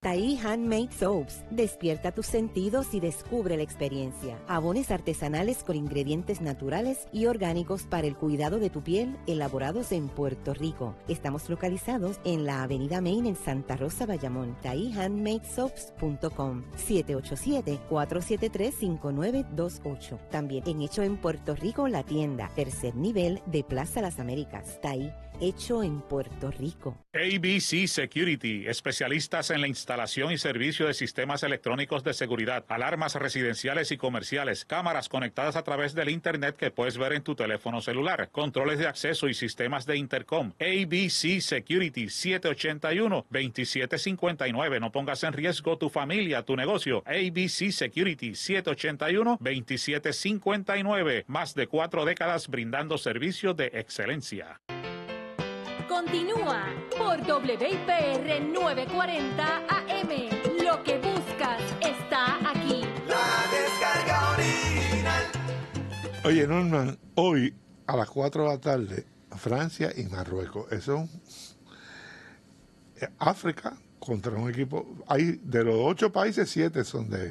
Tahí Handmade Soaps. Despierta tus sentidos y descubre la experiencia. Jabones artesanales con ingredientes naturales y orgánicos para el cuidado de tu piel, elaborados en Puerto Rico. Estamos localizados en la Avenida Main en Santa Rosa, Bayamón. TahíHandmadeSoaps.com 787-473-5928. También en Hecho en Puerto Rico, la tienda, tercer nivel de Plaza Las Américas. Tahí, hecho en Puerto Rico. ABC Security, especialistas en la instalación y servicio de sistemas electrónicos de seguridad, alarmas residenciales y comerciales, cámaras conectadas a través del Internet que puedes ver en tu teléfono celular, controles de acceso y sistemas de intercom. ABC Security, 781-2759. No pongas en riesgo tu familia, tu negocio. ABC Security, 781-2759. Más de 4 décadas brindando servicios de excelencia. Continúa por WIPR 940 AM. Lo que buscas está aquí. La descarga original. Oye, Norman, hoy a las 4 de la tarde, Francia y Marruecos. Eso es África contra un equipo. Hay de los 8 países, 7 son de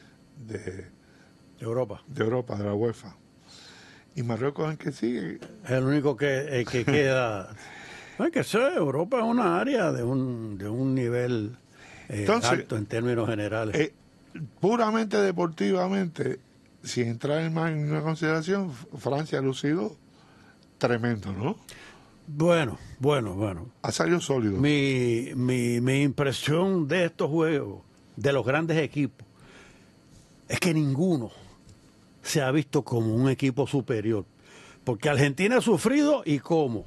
Europa. De Europa, de la UEFA. ¿Y Marruecos en qué sigue? Es el único que queda. No hay que ser, Europa es una área de un nivel Entonces, alto en términos generales. Puramente deportivamente, sin entrar en más en una consideración, Francia ha lucido tremendo, ¿no? Bueno. Ha salido sólido. Mi impresión de estos juegos, de los grandes equipos, es que ninguno se ha visto como un equipo superior. Porque Argentina ha sufrido y cómo.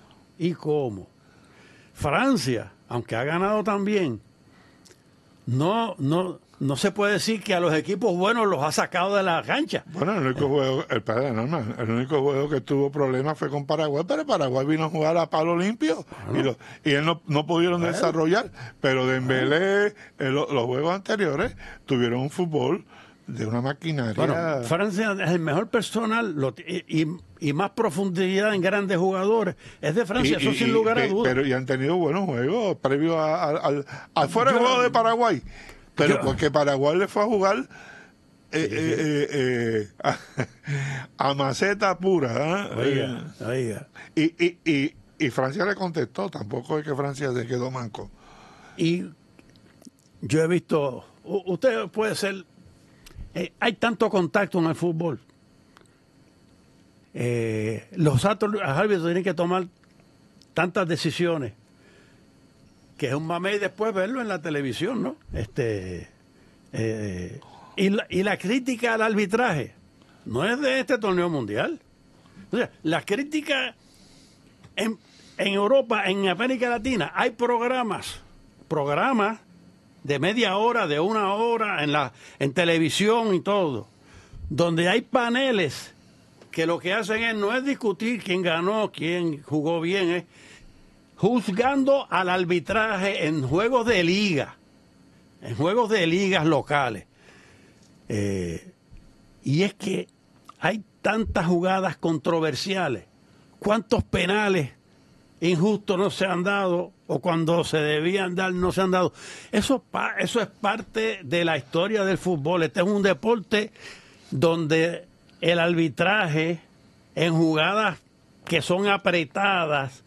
Francia, aunque ha ganado también, no se puede decir que a los equipos buenos los ha sacado de la cancha. Bueno, el único juego que tuvo problemas fue con Paraguay, pero Paraguay vino a jugar a palo limpio y él no pudieron desarrollar, pero Dembélé, los juegos anteriores tuvieron un fútbol de una maquinaria. Bueno, Francia es el mejor personal y más profundidad en grandes jugadores. Es de Francia, eso sin lugar a dudas. Pero y han tenido buenos juegos previo al fuera del juego de Paraguay. Pero porque Paraguay le fue a jugar a maceta pura. Oiga. Y Francia le contestó. Tampoco es que Francia se quedó manco. Y yo he visto, usted puede ser, hay tanto contacto en el fútbol. Los árbitros tienen que tomar tantas decisiones que es un mame y después verlo en la televisión, ¿no? Y la crítica al arbitraje no es de este torneo mundial. O sea, la crítica en Europa, en América Latina, hay programas de media hora, de una hora en televisión y todo, donde hay paneles que lo que hacen no es discutir quién ganó, quién jugó bien, es juzgando al arbitraje en juegos de liga, en juegos de ligas locales. Y es que hay tantas jugadas controversiales. ¿Cuántos penales injustos no se han dado o cuando se debían dar no se han dado? Eso es parte de la historia del fútbol. Este es un deporte donde el arbitraje en jugadas que son apretadas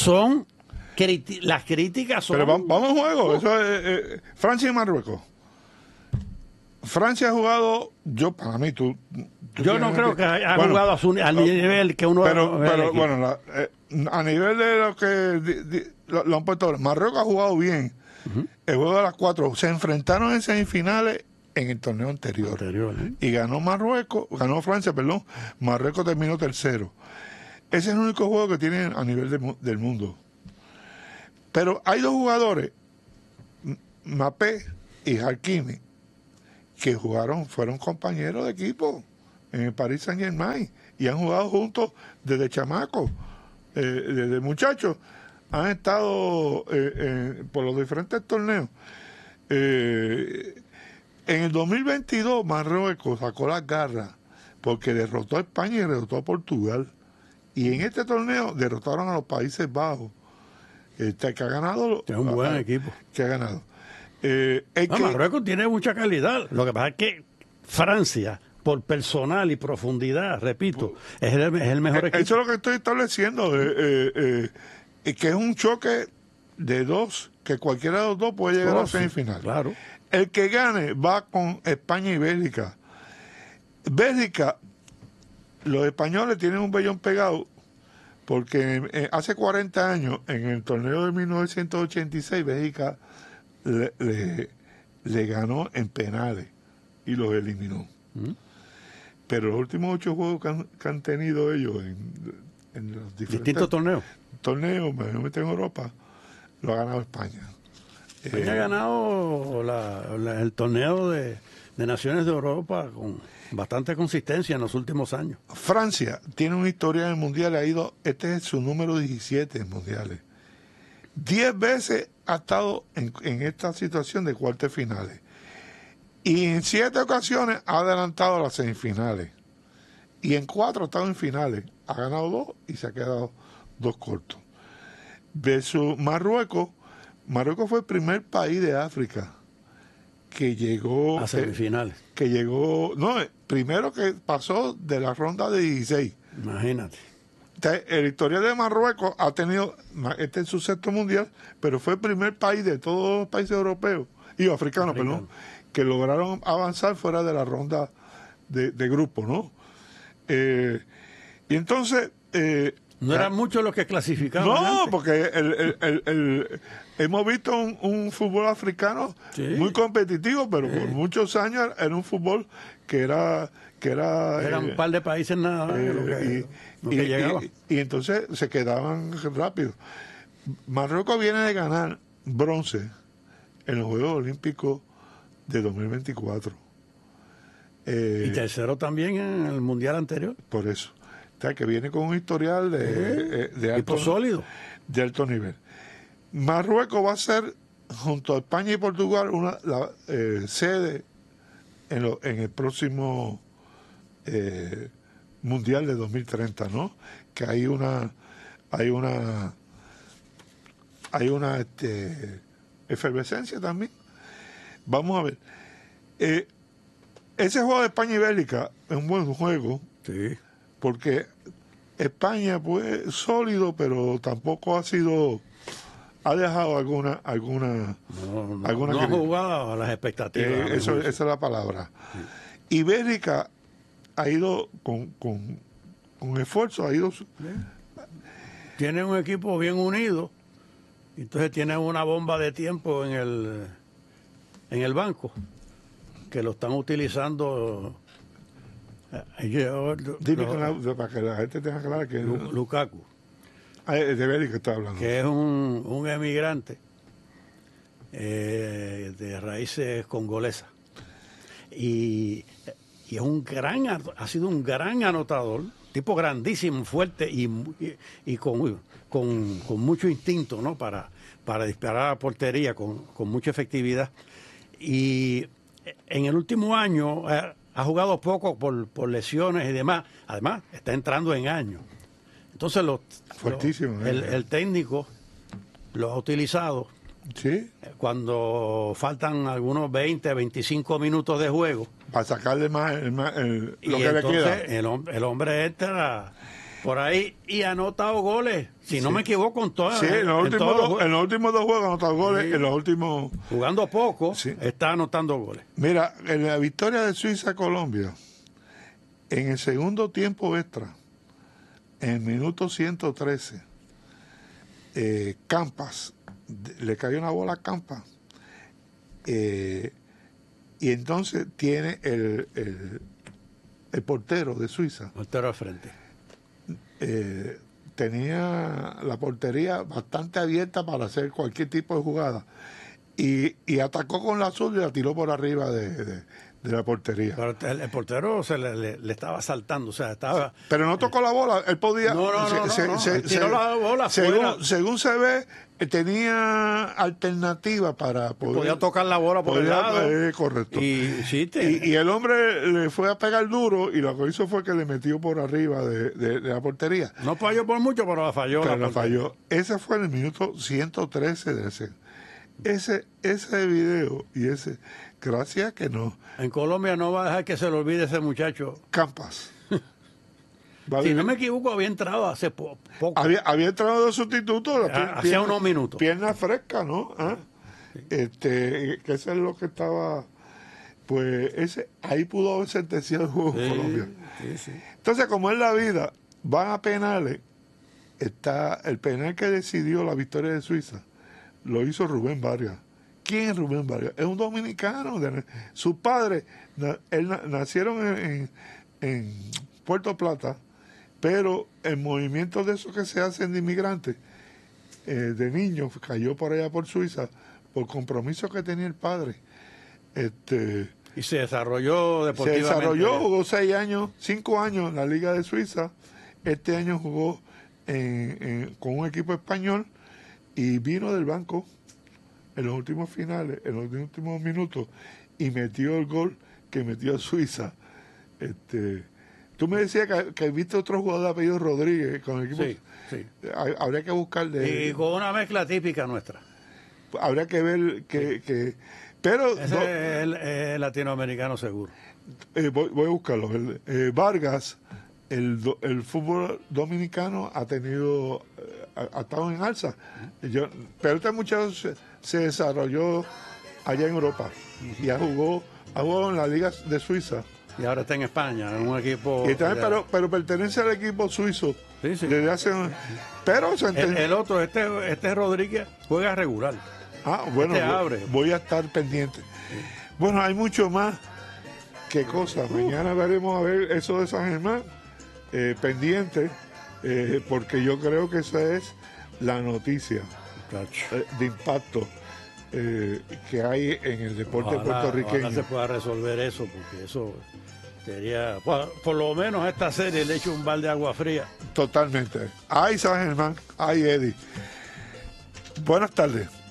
las críticas son... Pero vamos a juego. Eso es, Francia y Marruecos. Francia ha jugado, para mí, yo no creo que haya jugado al nivel que uno... Pero bueno, a nivel de lo que lo han puesto, Marruecos ha jugado bien. El juego de las 4 se enfrentaron en semifinales en el torneo anterior. Y ganó Francia, Marruecos terminó tercero. Ese es el único juego que tienen a nivel del mundo. Pero hay 2 jugadores, Mbappé y Hakimi, que fueron compañeros de equipo en el Paris Saint-Germain y han jugado juntos desde chamacos, desde muchachos. Han estado por los diferentes torneos. En el 2022 Marruecos sacó las garras porque derrotó a España y derrotó a Portugal. Y en este torneo derrotaron a los Países Bajos, que ha ganado. Es un buen equipo. Que ha ganado. Marruecos tiene mucha calidad. Lo que pasa es que Francia, por personal y profundidad, repito, es el mejor equipo. Eso es lo que estoy estableciendo, que es un choque de dos, que cualquiera de los dos puede llegar a la semifinal. Claro. El que gane va con España y Bélgica. Bélgica, los españoles tienen un vellón pegado porque hace 40 años, en el torneo de 1986, Bélgica le ganó en penales y los eliminó. Pero los últimos 8 juegos que han tenido ellos en los distintos torneos, mayormente en Europa, lo ha ganado España. España ha ganado el torneo de Naciones de Europa con bastante consistencia en los últimos años. Francia tiene una historia en el Mundial, este es su número 17 en Mundiales. 10 veces ha estado en esta situación de cuartos finales. Y en 7 ocasiones ha adelantado a las semifinales. Y en 4 ha estado en finales. Ha ganado 2 y se ha quedado 2 cortos. Versus Marruecos. Marruecos fue el primer país de África que llegó a semifinales. Primero que pasó de la ronda de 16. Imagínate. El historial de Marruecos ha tenido, este es su 6º mundial, pero fue el primer país de todos los países europeos y africanos, perdón, que lograron avanzar fuera de la ronda de grupo, ¿no? Y entonces... no eran muchos los que clasificaban. No, antes. Porque hemos visto un fútbol africano muy competitivo, pero por muchos años era un fútbol que era un par de países nada más que llegaban. Y entonces se quedaban rápido. Marruecos viene de ganar bronce en los Juegos Olímpicos de 2024. Y tercero también en el Mundial anterior. Por eso. O sea, que viene con un historial de alto nivel. Marruecos va a ser, junto a España y Portugal, la sede en el próximo Mundial de 2030, ¿no? Que hay una efervescencia también. Vamos a ver. Ese juego de España y Bélgica es un buen juego. Sí. Porque España, pues, sólido, pero tampoco ha dejado alguna no ha jugado a las expectativas. Esa es la palabra. Sí. Y Bélgica ha ido con esfuerzo, tiene un equipo bien unido, entonces tiene una bomba de tiempo en el banco que lo están utilizando. Dime para que la gente tenga claro que Lukaku. De Bélgica está hablando. Que es un emigrante de raíces congolesas. Y ha sido un gran anotador, tipo grandísimo, fuerte y con mucho instinto, ¿no? Para disparar a la portería con mucha efectividad. Y en el último año ha jugado poco por lesiones y demás. Además, está entrando en años. Entonces, fuertísimo. El técnico lo ha utilizado. Sí. Cuando faltan algunos 20, 25 minutos de juego. Para sacarle más lo que le queda. El hombre entra por ahí y ha anotado goles. Si no me equivoco, en todas. Sí, en los últimos 2 juegos ha anotado goles. Sí. En los últimos. Jugando poco, está anotando goles. Mira, en la victoria de Suiza-Colombia, en el segundo tiempo extra, en el minuto 113, Campas, le cayó una bola a Campas. Y entonces tiene el portero de Suiza. Portero al frente. Tenía la portería bastante abierta para hacer cualquier tipo de jugada. Y atacó con la zurda y la tiró por arriba de la portería. Pero el portero le estaba saltando, o sea, estaba... Pero no tocó la bola, él podía... No, tiró la bola según se ve, tenía alternativa para poder... Podía tocar la bola por el lado. Correcto. Y el hombre le fue a pegar duro y lo que hizo fue que le metió por arriba de la portería. No falló por mucho, pero la falló. Pero la falló. Ese fue en el minuto 113 de ese. ese video y ese, gracias que no. En Colombia no va a dejar que se le olvide ese muchacho. Campas. Si no me equivoco, había entrado hace poco. Había entrado de sustituto. Hacía unos minutos. Pierna fresca, ¿no? ¿Ah? Sí. Que eso es lo que estaba. Pues ahí pudo haber sentenciado el juego en Colombia. Sí. Entonces, como es la vida, van a penales. Está el penal que decidió la victoria de Suiza, lo hizo Rubén Vargas. ¿Quién es Rubén Vargas? Es un dominicano. Sus padres nacieron en Puerto Plata, pero el movimiento de esos que se hacen de inmigrantes, de niños, cayó por allá por Suiza, por compromiso que tenía el padre. Y se desarrolló deportivamente. Se desarrolló, jugó 5 años en la Liga de Suiza. Este año jugó con un equipo español y vino del banco en los últimos finales, en los últimos minutos, y metió el gol que metió Suiza. Tú me decías que viste otro jugador de apellido Rodríguez con el equipo. Sí. Habría que buscar y con una mezcla típica nuestra. Habría que ver pero ese es el latinoamericano seguro. Voy a buscarlo. Vargas, el fútbol dominicano ha estado en alza. Pero este muchacho se desarrolló allá en Europa y ha jugado en la Liga de Suiza. Y ahora está en España, en un equipo. Pero pertenece al equipo suizo. Sí. Desde hace. Pero el otro, este Rodríguez, juega regular. Bueno, abre. Voy a estar pendiente. Bueno, hay mucho más que cosas. Mañana veremos a ver eso de San Germán. Pendiente, porque yo creo que esa es la noticia de impacto que hay en el deporte puertorriqueño. Ojalá se pueda resolver eso, porque eso sería, por lo menos esta serie le echo un balde de agua fría. Totalmente. Ay, San Germán, ay, Eddie. Buenas tardes.